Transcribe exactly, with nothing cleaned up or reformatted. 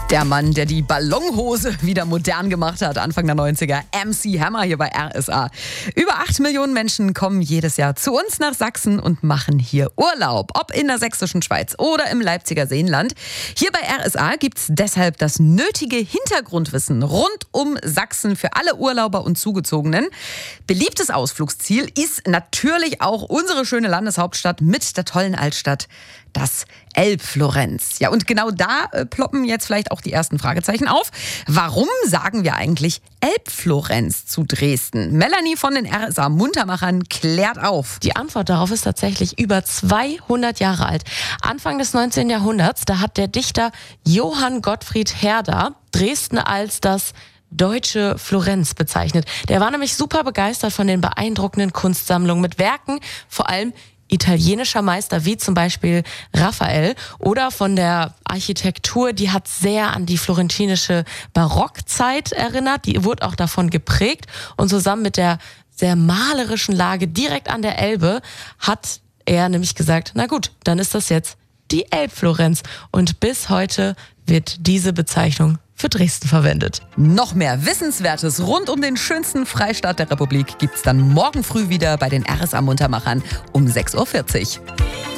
Der Mann, der die Ballonhose wieder modern gemacht hat, Anfang der neunziger, M C Hammer hier bei R S A. Über acht Millionen Menschen kommen jedes Jahr zu uns nach Sachsen und machen hier Urlaub. Ob in der sächsischen Schweiz oder im Leipziger Seenland. Hier bei R S A gibt's deshalb das nötige Hintergrundwissen rund um Sachsen für alle Urlauber und Zugezogenen. Beliebtes Ausflugsziel ist natürlich auch unsere schöne Landeshauptstadt mit der tollen Altstadt, das Elbflorenz. Ja, und genau da äh, ploppen jetzt vielleicht auch die ersten Fragezeichen auf. Warum sagen wir eigentlich Elbflorenz zu Dresden? Melanie von den R S A Muntermachern klärt auf. Die Antwort darauf ist tatsächlich über zweihundert Jahre alt. Anfang des neunzehnten Jahrhunderts, da hat der Dichter Johann Gottfried Herder Dresden als das deutsche Florenz bezeichnet. Der war nämlich super begeistert von den beeindruckenden Kunstsammlungen mit Werken, vor allem italienischer Meister wie zum Beispiel Raphael, oder von der Architektur, die hat sehr an die florentinische Barockzeit erinnert, die wurde auch davon geprägt, und zusammen mit der sehr malerischen Lage direkt an der Elbe hat er nämlich gesagt, na gut, dann ist das jetzt die Elbflorenz, und bis heute wird diese Bezeichnung für Dresden verwendet. Noch mehr Wissenswertes rund um den schönsten Freistaat der Republik gibt's dann morgen früh wieder bei den R S A Muntermachern um sechs Uhr vierzig.